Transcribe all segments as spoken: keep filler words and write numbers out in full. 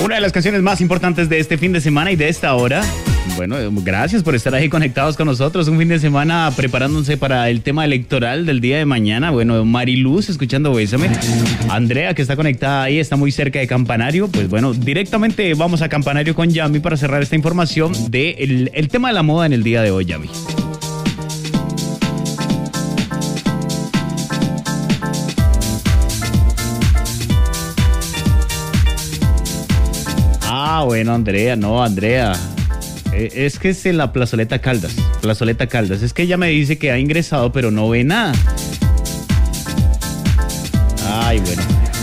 Una de las canciones más importantes de este fin de semana y de esta hora. Bueno, gracias por estar ahí conectados con nosotros. Un fin de semana preparándose para el tema electoral del día de mañana. Bueno, Mariluz escuchando Bésame. Andrea, que está conectada ahí, está muy cerca de Campanario. Pues bueno, directamente vamos a Campanario con Yami para cerrar esta información del el tema de la moda en el día de hoy, Yami. Ah, bueno, Andrea, no, Andrea. Es que es en la Plazoleta Caldas. Plazoleta Caldas. Es que ella me dice que ha ingresado, pero no ve nada. Ay, bueno.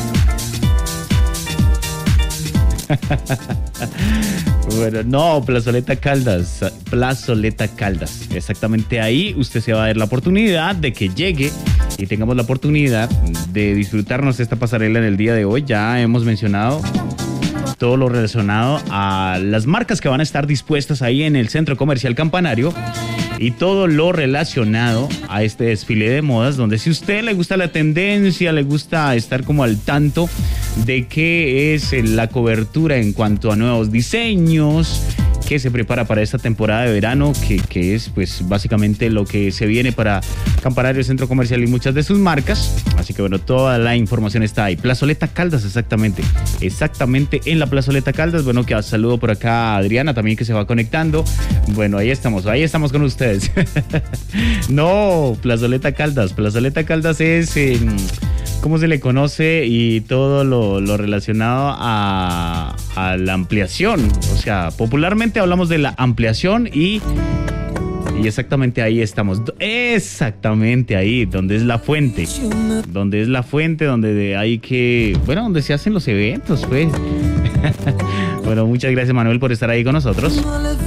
Bueno, no, Plazoleta Caldas. Plazoleta Caldas. Exactamente ahí usted se va a dar la oportunidad de que llegue y tengamos la oportunidad de disfrutarnos de esta pasarela en el día de hoy. Ya hemos mencionado todo lo relacionado a las marcas que van a estar dispuestas ahí en el Centro Comercial Campanario y todo lo relacionado a este desfile de modas, donde si a usted le gusta la tendencia, le gusta estar como al tanto de qué es la cobertura en cuanto a nuevos diseños, que se prepara para esta temporada de verano, que, que es pues básicamente lo que se viene para Campanario, Centro Comercial y muchas de sus marcas. Así que bueno, toda la información está ahí. Plazoleta Caldas, exactamente, exactamente en la Plazoleta Caldas. Bueno, que saludo por acá a Adriana también, que se va conectando. Bueno, ahí estamos, ahí estamos con ustedes. No, Plazoleta Caldas, Plazoleta Caldas es... Eh, cómo se le conoce y todo lo, lo relacionado a, a la ampliación. O sea, popularmente hablamos de la ampliación y, y exactamente ahí estamos. Exactamente ahí, donde es la fuente. Donde es la fuente, donde hay que... Bueno, donde se hacen los eventos, pues. Bueno, muchas gracias, Manuel, por estar ahí con nosotros.